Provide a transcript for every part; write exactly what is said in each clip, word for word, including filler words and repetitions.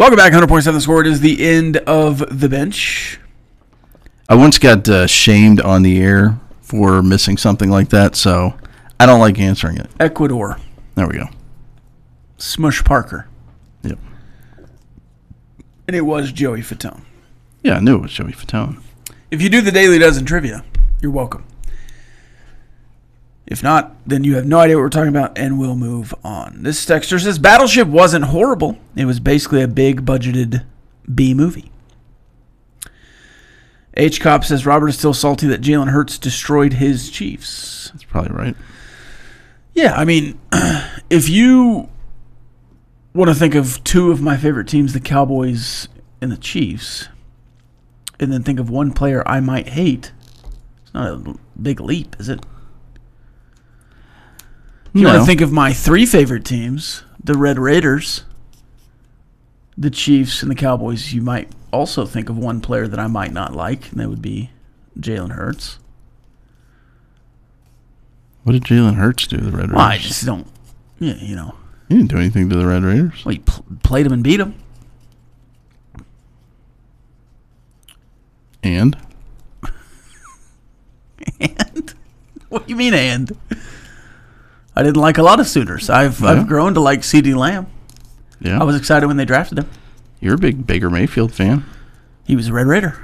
Welcome back. one hundred point seven The Score. It is the end of the bench. I once got uh, shamed on the air for missing something like that, so I don't like answering it. Ecuador. There we go. Smush Parker. Yep. And it was Joey Fatone. Yeah, I knew it was Joey Fatone. If you do the Daily Dozen trivia, you're welcome. If not, then you have no idea what we're talking about, and we'll move on. This texter says, Battleship wasn't horrible. It was basically a big budgeted B movie. H-Cop says, Robert is still salty that Jalen Hurts destroyed his Chiefs. That's probably right. Yeah, I mean, if you want to think of two of my favorite teams, the Cowboys and the Chiefs, and then think of one player I might hate, it's not a big leap, is it? If you no. want to think of my three favorite teams, the Red Raiders, the Chiefs, and the Cowboys, you might also think of one player that I might not like, and that would be Jalen Hurts. What did Jalen Hurts do to the Red Raiders? Well, I just don't, yeah, you know. He didn't do anything to the Red Raiders. Well, he pl- played them and beat them. And? And? What do you mean, and? I didn't like a lot of Sooners. I've yeah. I've grown to like CeeDee Lamb. Yeah. I was excited when they drafted him. You're a big Baker Mayfield fan. He was a Red Raider.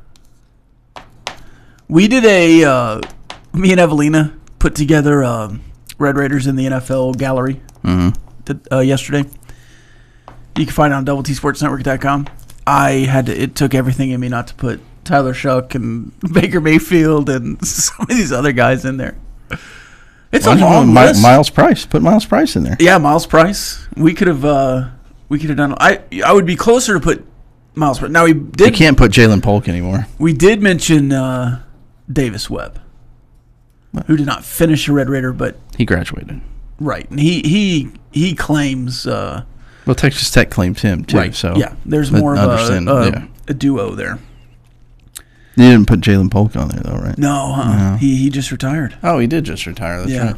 We did a, uh, me and Evelina put together um, Red Raiders in the N F L gallery mm-hmm. to, uh, yesterday. You can find it on double T sports network dot com. I had to, it took everything in me not to put Tyler Shuck and Baker Mayfield and some of these other guys in there. It's Why a long My, list. Miles Price. Put Miles Price in there. Yeah, Miles Price. We could have uh, we could have done I I would be closer to put Miles Price. Now we did You can't put Jalen Polk anymore. We did mention uh, Davis Webb, what? who did not finish a Red Raider, but he graduated. Right. And he he he claims uh, well, Texas Tech claims him too. Right. So yeah, there's more of a, a, yeah. a duo there. You didn't put Jalen Polk on there, though, right? No, uh, no. he he just retired. Oh, he did just retire. That's yeah. right.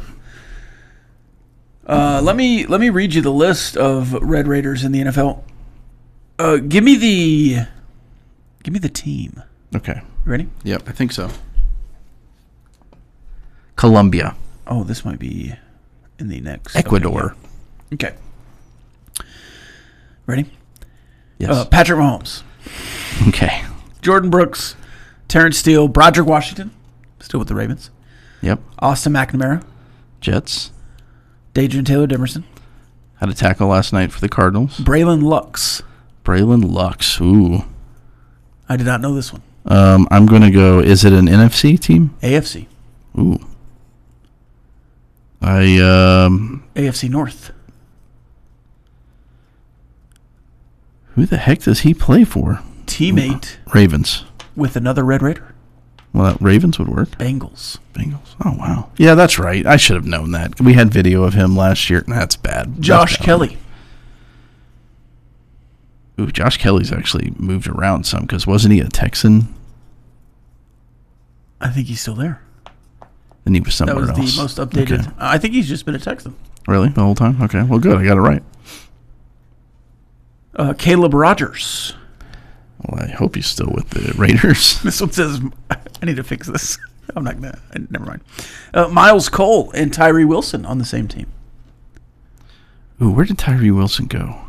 Uh, let me let me read you the list of Red Raiders in the N F L. Uh, give me the give me the team. Okay. You ready? Yep, I think so. Colombia. Oh, this might be in the next. Ecuador. Okay. Yeah. Okay. Ready? Yes. Uh, Patrick Mahomes. Okay. Jordan Brooks. Terrence Steele, Broderick Washington, still with the Ravens. Yep. Austin McNamara. Jets. Dadrian Taylor-Demerson. Had a tackle last night for the Cardinals. Braylon Lux. Braylon Lux. Ooh. I did not know this one. Um, I'm going to go, is it an N F C team? A F C. Ooh. I, um... A F C North. Who the heck does he play for? Teammate. Ravens. With another Red Raider. Well, Ravens would work. Bengals. Bengals. Oh, wow. Yeah, that's right. I should have known that. We had video of him last year. That's bad. Josh that's bad. Kelly. Ooh, Josh Kelly's actually moved around some because wasn't he a Texan? I think he's still there. Then he was somewhere else. That was the most updated. Okay. I think he's just been a Texan. Really? The whole time? Okay. Well, good. I got it right. Uh, Caleb Rogers. Well, I hope he's still with the Raiders. This one says, I need to fix this. I'm not going to. Never mind. Uh, Miles Cole and Tyree Wilson on the same team. Ooh, where did Tyree Wilson go?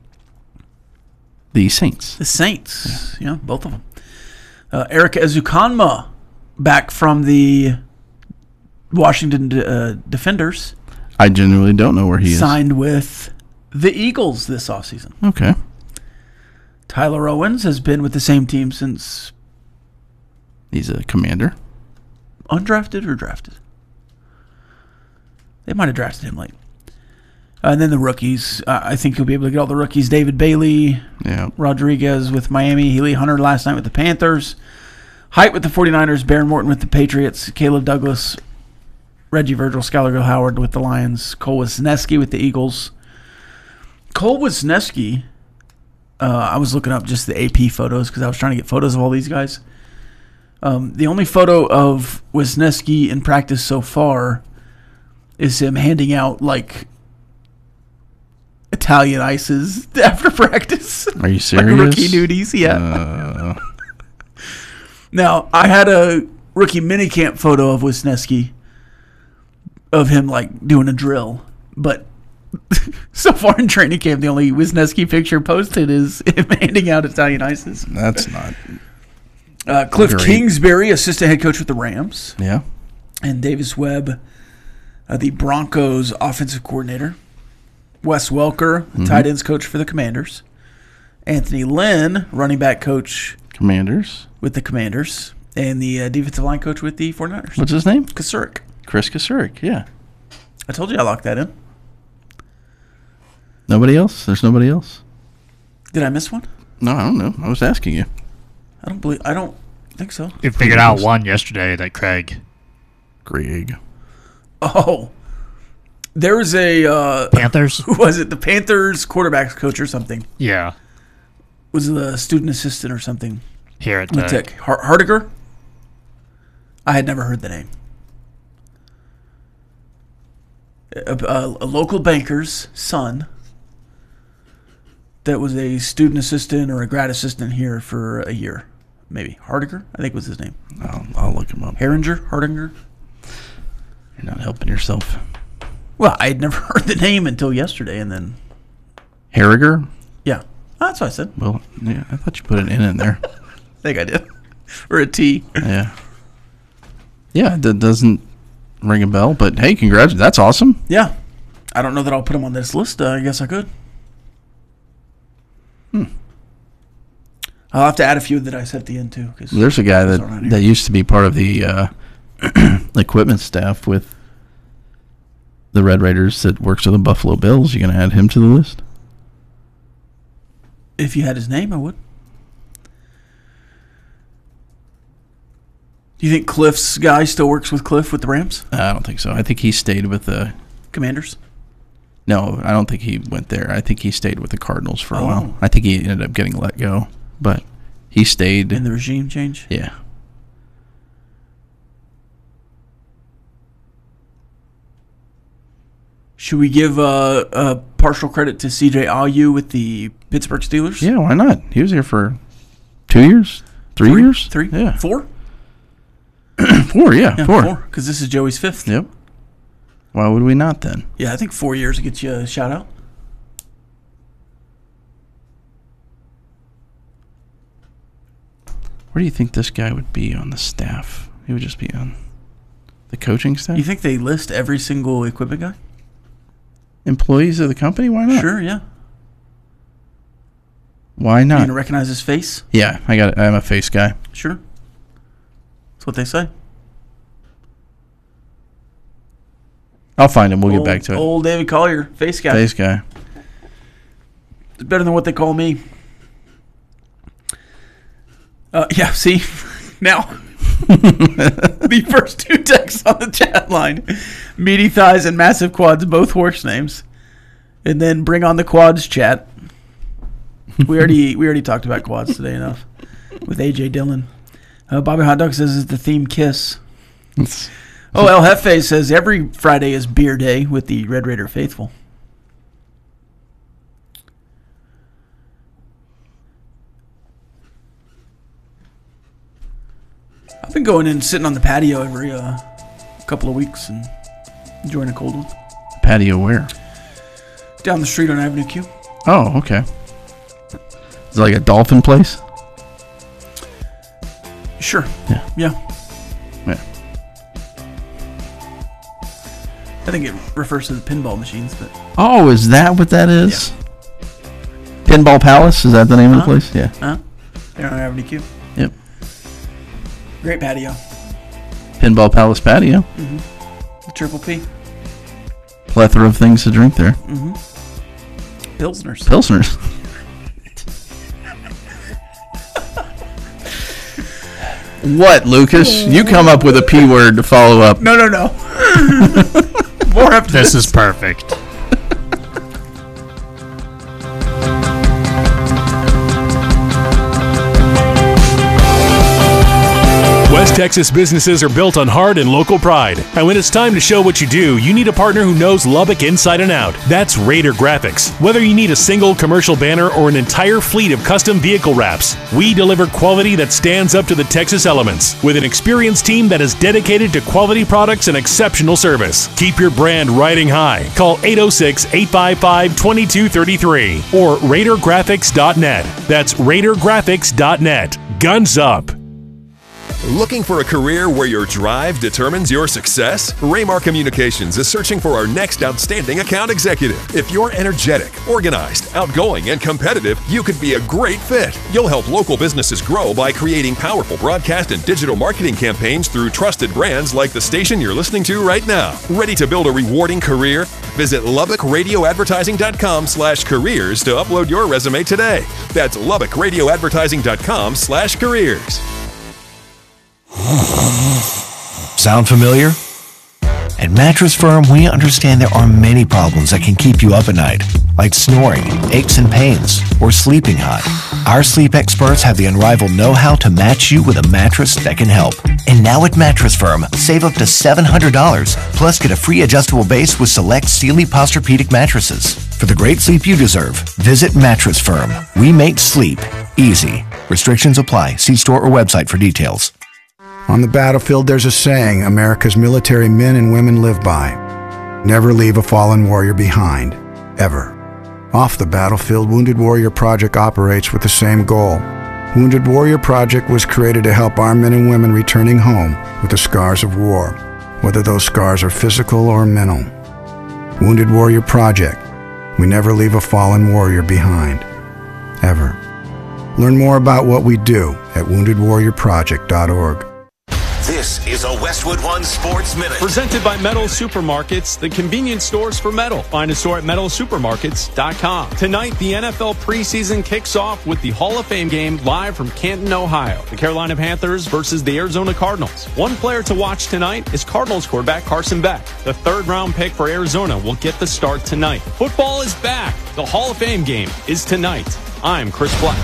The Saints. The Saints. Yeah, yeah both of them. Uh, Eric Ezukanma back from the Washington uh, Defenders. I genuinely don't know where he is. Signed with the Eagles this offseason. Okay. Tyler Owens has been with the same team since... He's a commander. Undrafted or drafted? They might have drafted him late. Uh, and then the rookies. Uh, I think he'll be able to get all the rookies. David Bailey. Yeah. Rodriguez with Miami. Healy Hunter last night with the Panthers. Height with the 49ers. Baron Morton with the Patriots. Caleb Douglas. Reggie Virgil. Skylar Howard with the Lions. Cole Wisniewski with the Eagles. Cole Wisniewski... Uh, I was looking up just the A P photos because I was trying to get photos of all these guys. Um, the only photo of Wisniewski in practice so far is him handing out, like, Italian ices after practice. Are you Like serious? rookie nudies, yeah. Uh, Now, I had a rookie minicamp photo of Wisniewski, of him, like, doing a drill. But so far in training camp, the only Wisniewski picture posted is him handing out Italian ices. that's not. Uh, Cliff Great. Kingsbury, assistant head coach with the Rams. Yeah. And Davis Webb, uh, the Broncos offensive coordinator. Wes Welker, Mm-hmm. tight ends coach for the Commanders. Anthony Lynn, running back coach Commanders. with the Commanders. And the uh, defensive line coach with the 49ers. What's his name? Kasurik. Chris Kasurik. Yeah. I told you I locked that in. Nobody else? There's nobody else? Did I miss one? No, I don't know. I was asking you. I don't believe. I don't think so. You figured out one yesterday that Craig. Greg. Oh, there was a uh, Panthers? who was it? The Panthers quarterbacks coach or something. Yeah. Was the student assistant or something? Here at With Tech. Tech. Har- Hardiger. I had never heard the name. A, a, a local banker's son that was a student assistant or a grad assistant here for a year, maybe. Hardiger, I think was his name. I'll, I'll look him up. Herringer, Hardinger. You're not helping yourself. Well, I had never heard the name until yesterday, and then Harriger? yeah, that's what I said. Well, yeah, I thought you put an N in there. I think I did, or a T. Yeah. Yeah, that doesn't ring a bell, but hey, congrats. That's awesome. Yeah, I don't know that I'll put him on this list. Uh, I guess I could. Hmm. I'll have to add a few that I set the end to. Cause There's a guy those aren't on that, here. that used to be part of the uh, equipment staff with the Red Raiders that works with the Buffalo Bills. You going to add him to the list? If you had his name, I would. Do you think Cliff's guy still works with Cliff with the Rams? I don't think so. I think he stayed with the. Commanders? No, I don't think he went there. I think he stayed with the Cardinals for a Oh. while. I think he ended up getting let go, but he stayed. In the regime change? Yeah. Should we give uh, uh, partial credit to C J Ayu with the Pittsburgh Steelers? Yeah, why not? He was here for two years? Three, Three? years? Three? Yeah. Four? Four, yeah, Yeah, four. four. Because this is Joey's fifth. Yep. Why would we not then? Yeah, I think four years to get you a shout out. Where do you think this guy would be on the staff? He would just be on the coaching staff? You think they list every single equipment guy? Employees of the company? Why not? Sure, yeah. Why You not? gonna recognize his face? Yeah, I got it. I'm a face guy. Sure. That's what they say. I'll find him. We'll old, get back to it. Old David Collier, face guy. Face guy. It's better than what they call me. Uh, yeah, see? Now, the first two texts on the chat line. Meaty thighs and massive quads, both horse names. And then bring on the quads chat. We already we already talked about quads today enough with A J Dillon. Uh, Bobby Hot Dog says it's the theme kiss. Oh, El Jefe says every Friday is beer day with the Red Raider faithful. I've been going and sitting on the patio every uh, couple of weeks and enjoying a cold one. Patio where? Down the street on Avenue Q. Oh, okay. Is it like a dolphin place? Sure. Yeah. Yeah. Yeah. I think it refers to the pinball machines, but Oh, is that what that is? Pinball Palace? Is that the name of the Huh? place? Yeah. huh? They're on Avenue Q. Yep. Great patio. Pinball Palace patio. The Triple P. Plethora of things to drink there. Pilsners. Pilsners. What, Lucas? You come up with a P word to follow up. No, no, no. More after This is perfect. West Texas businesses are built on hard and local pride. And when it's time to show what you do, you need a partner who knows Lubbock inside and out. That's Raider Graphics. Whether you need a single commercial banner or an entire fleet of custom vehicle wraps, we deliver quality that stands up to the Texas elements with an experienced team that is dedicated to quality products and exceptional service. Keep your brand riding high. Call eight oh six, eight five five, two two three three or raider graphics dot net. That's raider graphics dot net. Guns up. Looking for a career where your drive determines your success? Raymar Communications is searching for our next outstanding account executive. If you're energetic, organized, outgoing, and competitive, you could be a great fit. You'll help local businesses grow by creating powerful broadcast and digital marketing campaigns through trusted brands like the station you're listening to right now. Ready to build a rewarding career? Visit lubbock radio advertising dot com slash careers to upload your resume today. That's lubbock radio advertising dot com slash careers. Sound familiar? At Mattress Firm, we understand there are many problems that can keep you up at night, like snoring, aches and pains, or sleeping hot. Our sleep experts have the unrivaled know-how to match you with a mattress that can help. And now at Mattress Firm, save up to seven hundred dollars, plus get a free adjustable base with select Sealy Posturepedic mattresses. For the great sleep you deserve, visit Mattress Firm. We make sleep easy. Restrictions apply. See store or website for details. On the battlefield, there's a saying America's military men and women live by. Never leave a fallen warrior behind, ever. Off the battlefield, Wounded Warrior Project operates with the same goal. Wounded Warrior Project was created to help our men and women returning home with the scars of war, whether those scars are physical or mental. Wounded Warrior Project. We never leave a fallen warrior behind, ever. Learn more about what we do at wounded warrior project dot org. This is a Westwood One Sports Minute. Presented by Metal Supermarkets, the convenience stores for metal. Find a store at metal supermarkets dot com. Tonight, the N F L preseason kicks off with the Hall of Fame game live from Canton, Ohio. The Carolina Panthers versus the Arizona Cardinals. One player to watch tonight is Cardinals quarterback Carson Beck. The third-round pick for Arizona will get the start tonight. Football is back. The Hall of Fame game is tonight. I'm Chris Black.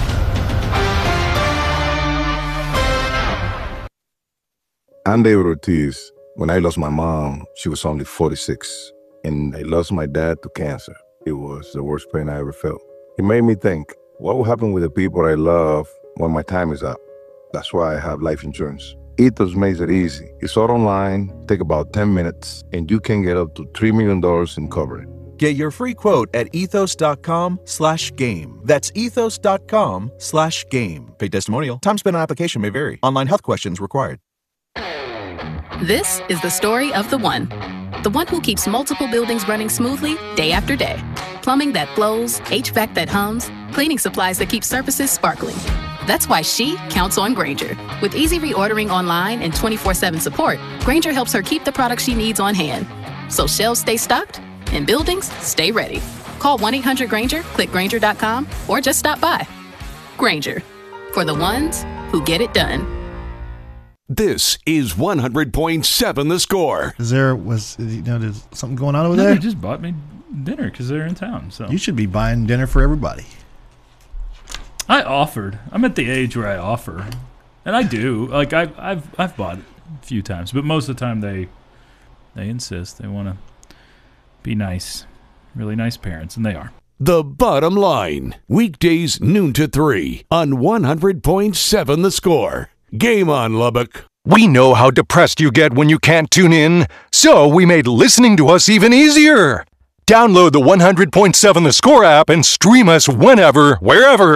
I'm David Ortiz. When I lost my mom, she was only forty-six, and I lost my dad to cancer. It was the worst pain I ever felt. It made me think, what will happen with the people I love when my time is up? That's why I have life insurance. Ethos makes it easy. It's all online, take about ten minutes, and you can get up to three million dollars in coverage. Get your free quote at ethos.com slash game. That's ethos.com slash game. Paid testimonial. Time spent on application may vary. Online health questions required. This is the story of the one. The one who keeps multiple buildings running smoothly day after day. Plumbing that flows, H V A C that hums, cleaning supplies that keep surfaces sparkling. That's why she counts on Grainger. With easy reordering online and twenty-four seven support, Grainger helps her keep the products she needs on hand. So shelves stay stocked and buildings stay ready. Call one eight hundred Grainger, click Grainger dot com, or just stop by. Grainger, for the ones who get it done. This is one hundred point seven The Score. Is there was you know there's something going on over no, there? They just bought me dinner because they're in town. So you should be buying dinner for everybody. I offered. I'm at the age where I offer, and I do. Like I've I've I've bought a few times, but most of the time they they insist. They want to be nice, really nice parents, and they are. The Bottom Line, weekdays noon to three on one hundred point seven The Score. Game on, Lubbock. We know how depressed you get when you can't tune in, so we made listening to us even easier. Download the one hundred point seven The Score app and stream us whenever, wherever.